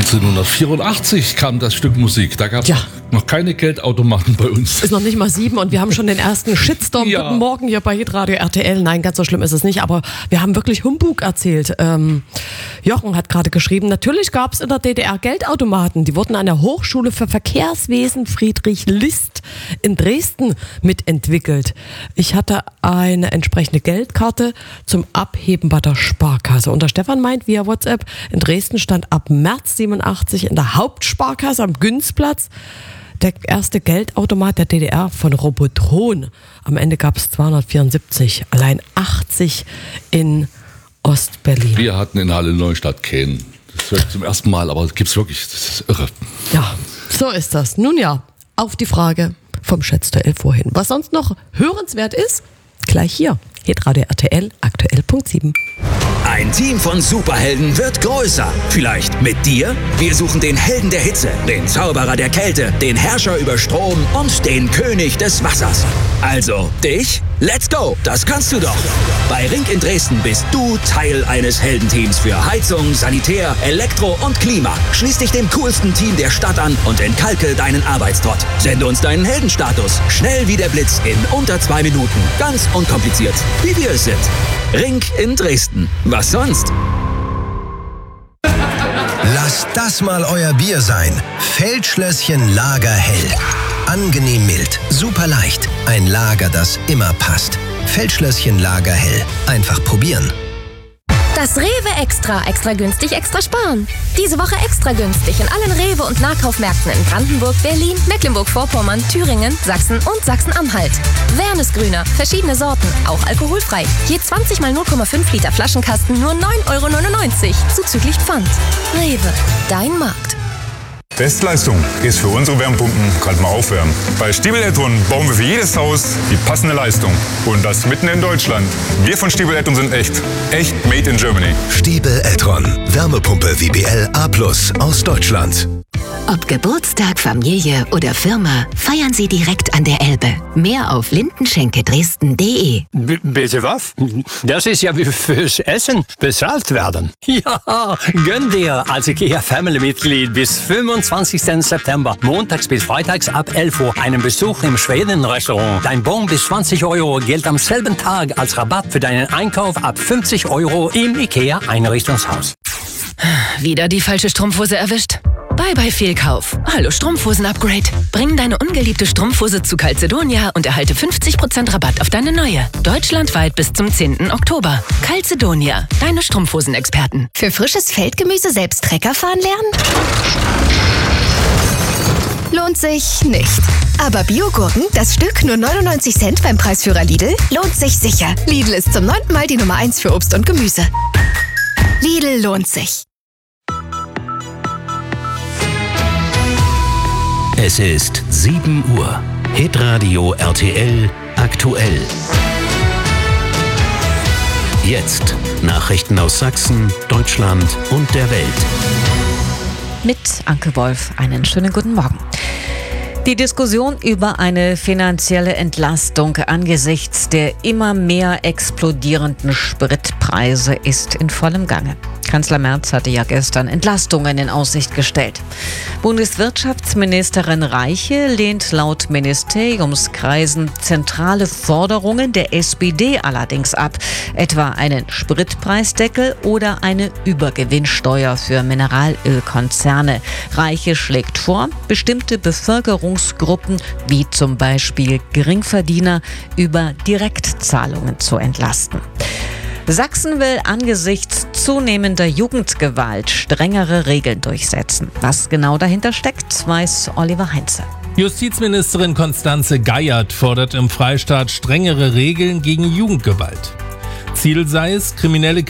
1984 kam das Stück Musik. Da gab es noch keine Geldautomaten bei uns. Ist noch nicht mal 7 und wir haben schon den ersten Shitstorm. Ja. Guten Morgen hier bei Hitradio RTL. Nein, ganz so schlimm ist es nicht, aber wir haben wirklich Humbug erzählt. Jochen hat gerade geschrieben, natürlich gab es in der DDR Geldautomaten. Die wurden an der Hochschule für Verkehrswesen Friedrich List in Dresden mitentwickelt. Ich hatte eine entsprechende Geldkarte zum Abheben bei der Sparkasse. Und der Stefan meint via WhatsApp, in Dresden stand ab März 87 in der Hauptsparkasse am Günzplatz der erste Geldautomat der DDR von Robotron. Am Ende gab es 274, allein 80 in Ostberlin. Wir hatten in Halle Neustadt keinen. Das höre ich zum ersten Mal, aber das gibt's wirklich. Das ist irre. Ja, so ist das. Nun ja, auf die Frage vom Schätzteil vorhin. Was sonst noch hörenswert ist, gleich hier. Hitradio RTL, aktuell Punkt 7. Ein Team von Superhelden wird größer. Vielleicht mit dir? Wir suchen den Helden der Hitze, den Zauberer der Kälte, den Herrscher über Strom und den König des Wassers. Also, dich? Let's go! Das kannst du doch! Bei Ring in Dresden bist du Teil eines Heldenteams für Heizung, Sanitär, Elektro und Klima. Schließ dich dem coolsten Team der Stadt an und entkalke deinen Arbeitstrott. Sende uns deinen Heldenstatus. Schnell wie der Blitz in unter 2 Minuten. Ganz unkompliziert, wie wir es sind. Ring in Dresden. Was sonst? Lasst das mal euer Bier sein. Feldschlösschen Lager hell. Angenehm mild, super leicht. Ein Lager, das immer passt. Feldschlösschen Lager hell. Einfach probieren. Das Rewe Extra. Extra günstig, extra sparen. Diese Woche extra günstig in allen Rewe- und Nahkaufmärkten in Brandenburg, Berlin, Mecklenburg-Vorpommern, Thüringen, Sachsen und Sachsen-Anhalt. Wernesgrüner, verschiedene Sorten, auch alkoholfrei. Je 20 mal 0,5 Liter Flaschenkasten nur 9,99 € zuzüglich Pfand. Rewe, dein Markt. Bestleistung ist für unsere Wärmepumpen gerade mal aufwärmen. Bei Stiebel Ettron bauen wir für jedes Haus die passende Leistung. Und das mitten in Deutschland. Wir von Stiebel Ettron sind echt. Echt made in Germany. Stiebel Ettron. Wärmepumpe WBL A+ aus Deutschland. Ob Geburtstag, Familie oder Firma, feiern Sie direkt an der Elbe. Mehr auf lindenschenke-dresden.de. Bitte was? Das ist ja wie fürs Essen bezahlt werden. Ja, gönn dir als IKEA-Family-Mitglied bis 25. September, montags bis freitags ab 11 Uhr, einen Besuch im Schweden-Restaurant. Dein Bon bis 20 € gilt am selben Tag als Rabatt für deinen Einkauf ab 50 € im IKEA-Einrichtungshaus. Wieder die falsche Strumpfhose erwischt? Bye-bye Fehlkauf. Hallo Strumpfhosen-Upgrade. Bring deine ungeliebte Strumpfhose zu Calzedonia und erhalte 50% Rabatt auf deine neue. Deutschlandweit bis zum 10. Oktober. Calzedonia, deine Strumpfhosen-Experten. Für frisches Feldgemüse selbst Trecker fahren lernen? Lohnt sich nicht. Aber Biogurken, das Stück nur 99 Cent beim Preisführer Lidl, lohnt sich sicher. Lidl ist zum 9. Mal die Nummer 1 für Obst und Gemüse. Lidl lohnt sich. Es ist 7 Uhr. Hitradio RTL aktuell. Jetzt Nachrichten aus Sachsen, Deutschland und der Welt. Mit Anke Wolf einen schönen guten Morgen. Die Diskussion über eine finanzielle Entlastung angesichts der immer mehr explodierenden Spritpreise ist in vollem Gange. Kanzler Merz hatte ja gestern Entlastungen in Aussicht gestellt. Bundeswirtschaftsministerin Reiche lehnt laut Ministeriumskreisen zentrale Forderungen der SPD allerdings ab, etwa einen Spritpreisdeckel oder eine Übergewinnsteuer für Mineralölkonzerne. Reiche schlägt vor, bestimmte Bevölkerungsgruppen wie zum Beispiel Geringverdiener über Direktzahlungen zu entlasten. Sachsen will angesichts zunehmender Jugendgewalt strengere Regeln durchsetzen. Was genau dahinter steckt, weiß Oliver Heinze. Justizministerin Constanze Geiert fordert im Freistaat strengere Regeln gegen Jugendgewalt. Ziel sei es, kriminelle